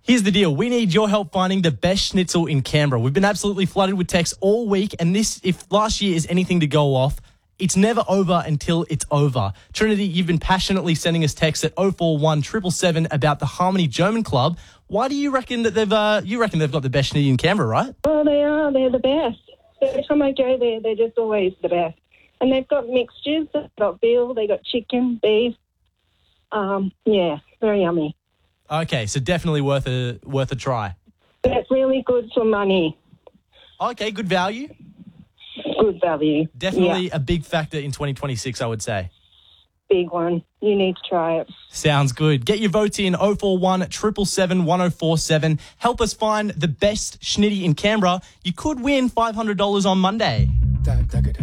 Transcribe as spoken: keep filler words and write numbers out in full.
Here's the deal. We need your help finding the best schnitzel in Canberra. We've been absolutely flooded with texts all week, and this, if last year is anything to go off, it's never over until it's over. Trinity, you've been passionately sending us texts at oh four one seven seven seven about the Harmony German Club. Why do you reckon that they've? Uh, you reckon they've got the best schnitty in Canberra, right? Well, they are. They're the best. Every time I go there, they're just always the best. And they've got mixtures. They've got veal. They've got chicken, beef. Um, yeah, very yummy. Okay, so definitely worth a worth a try. That's really good for money. Okay, good value. Good value. Definitely Yeah. a big factor in twenty twenty-six, I would say. Big one. You need to try it. Sounds good. Get your votes in oh four one seven seven seven one oh four seven. Help us find the best schnitty in Canberra. You could win five hundred dollars on Monday.